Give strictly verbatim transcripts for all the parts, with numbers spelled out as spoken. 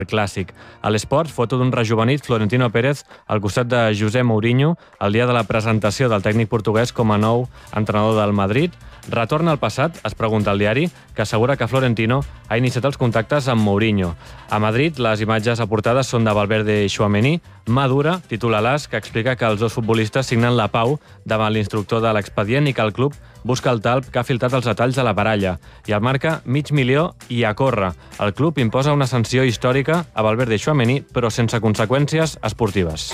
clàssic. A l'Esports, foto d'un rejuvenit Florentino Pérez al costat de José Mourinho el dia de la presentació del tècnic portuguès com a nou entrenador del Madrid. Retorna al passat, es pregunta el diari, que assegura que Florentino ha iniciat els contactes amb Mourinho. A Madrid, les imatges aportades són de Valverde i Tchouaméni. Madura titula l'As, que explica que els dos futbolistes signen la pau davant l'instructor de l'expedient i que el club busca el talp que ha filtrat els detalls de la baralla. I el marca mig milió i a córrer. El club imposa una sanció històrica a Valverde i Tchouaméni, però sense conseqüències esportives.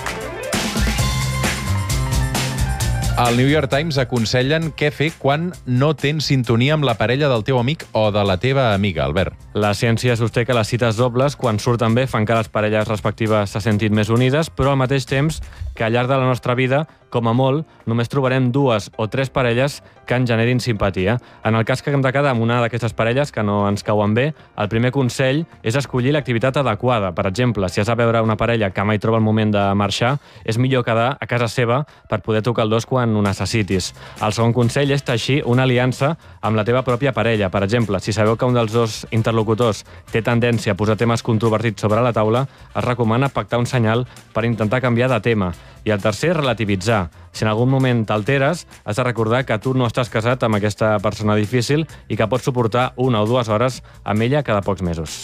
Al New York Times aconsellen què fer quan no tens sintonia amb la parella del teu amic o de la teva amiga, Albert. La ciència sosté que les cites dobles, quan surten bé, fan que les parelles respectives se sentin més unides, però al mateix temps que al llarg de la nostra vida, com a molt, només trobarem dues o tres parelles que en generin simpatia. En el cas que hem de quedar amb una d'aquestes parelles que no ens cauen bé, el primer consell és escollir l'activitat adequada. Per exemple, si has de veure una parella que mai troba el moment de marxar, és millor quedar a casa seva per poder tocar el dos quan ho necessitis. El segon consell és teixir una aliança amb la teva pròpia parella. Per exemple, si sabeu que un dels dos interlocutors té tendència a posar temes controvertits sobre la taula, es recomana pactar un senyal per intentar canviar de tema. I el tercer, relativitzar. Si en algun moment t'alteres, has de recordar que tu no estàs casat amb aquesta persona difícil i que pots suportar una o dues hores amb ella cada pocs mesos.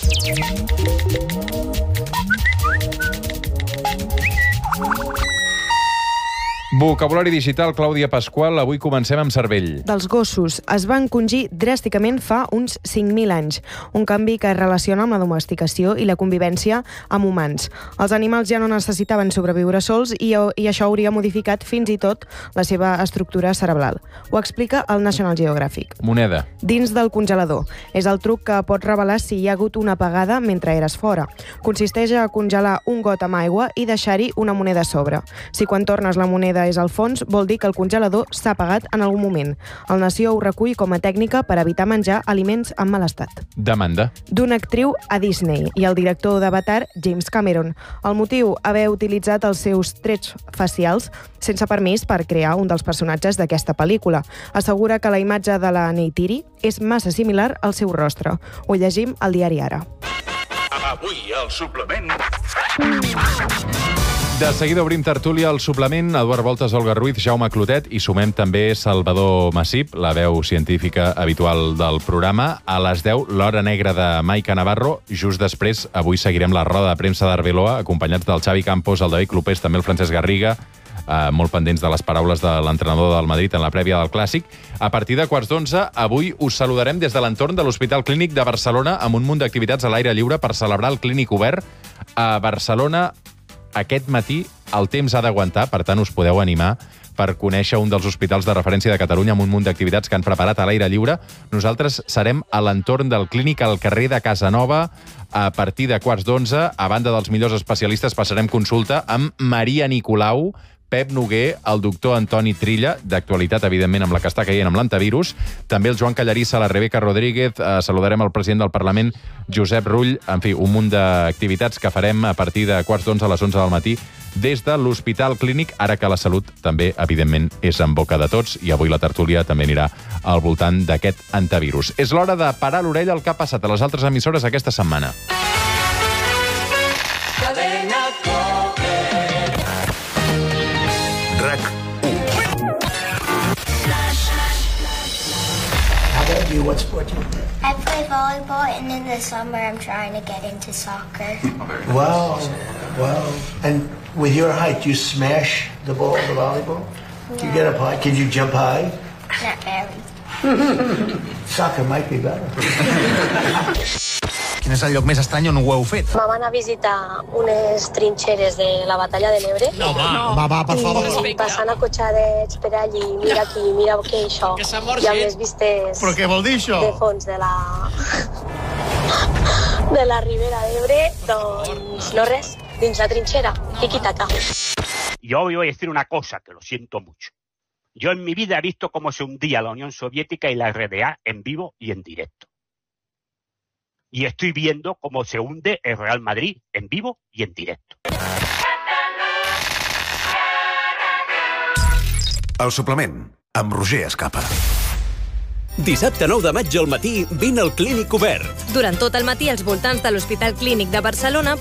Vocabulari digital, Clàudia Pasqual. Avui comencem amb cervell. Dels gossos es van encongir dràsticament fa uns cinc mil anys, un canvi que es relaciona amb la domesticació i la convivència amb humans. Els animals ja no necessitaven sobreviure sols i, i això hauria modificat fins i tot la seva estructura cerebral. Ho explica el National Geographic. Moneda. Dins del congelador. És el truc que pot revelar si hi ha hagut una apagada mentre eres fora. Consisteix a congelar un got amb aigua i deixar-hi una moneda a sobre. Si quan tornes la moneda és al fons, vol dir que el congelador s'ha apagat en algun moment. El Nació ho recull com a tècnica per evitar menjar aliments en mal estat. Demanda. D'una actriu a Disney i el director d'Avatar, James Cameron. El motiu, haver utilitzat els seus trets facials sense permís per crear un dels personatges d'aquesta pel·lícula. Assegura que la imatge de la Neytiri és massa similar al seu rostre. Ho llegim al diari Ara. Avui al suplement... De seguida obrim tertúlia al suplement. Eduard Voltes, Olga Ruiz, Jaume Clotet i sumem també Salvador Massip, la veu científica habitual del programa. A les deu, l'Hora Negra de Maica Navarro. Just després, avui seguirem la roda de premsa d'Arbeloa, acompanyats del Xavi Campos, el David Clopés, també el Francesc Garriga, eh, molt pendents de les paraules de l'entrenador del Madrid en la prèvia del Clàssic. A partir de quarts d'onze, avui us saludarem des de l'entorn de l'Hospital Clínic de Barcelona amb un munt d'activitats a l'aire lliure per celebrar el Clínic Obert a Barcelona. Aquest matí el temps ha d'aguantar, per tant us podeu animar per conèixer un dels hospitals de referència de Catalunya amb un munt d'activitats que han preparat a l'aire lliure. Nosaltres serem a l'entorn del Clínic al carrer de Casanova a partir de quarts d'onze. A banda dels millors especialistes passarem consulta amb Maria Nicolau, Pep Noguer, el doctor Antoni Trilla, d'actualitat, evidentment, amb la que està caient amb l'antivirus, també el Joan Callarissa, la Rebeca Rodríguez, eh, saludarem el president del Parlament, Josep Rull, en fi, un munt d'activitats que farem a partir de quarts d'onze a les onze del matí des de l'Hospital Clínic, ara que la salut també, evidentment, és en boca de tots, i avui la tertúlia també anirà al voltant d'aquest antivirus. És l'hora de parar l'orella al que ha passat a les altres emissores aquesta setmana. What sport do you play? I play volleyball, and in the summer I'm trying to get into soccer. Wow, wow. And with your height, do you smash the ball, the volleyball? No. You get up high? Can you jump high? Not very. Soccer might be better. Quin és el lloc més estrany on ho heu fet? Me van a visitar unes trinxeres de la batalla de l'Ebre. No, va, no. va, va, per favor. I passant a cotxadets per allí, mira aquí, mira què és això. Que s'ha mort I amb gent. les vistes Però què vol dir això? de fons de la... de la Ribera d'Ebre, doncs no res, dins la trinxera, tiqui-taca. Yo voy a decir una cosa que lo siento mucho. Yo en mi vida he visto cómo se hundía la Unión Soviética y la R D A en vivo y en directo. Y estoy viendo cómo se hunde el Real Madrid en vivo y en directo. El suplement, amb Roger Escapa. Dissabte nou de maig al matí, vine al Clínic Obert. Durant tot el matí, als voltants de l'Hospital Clínic de Barcelona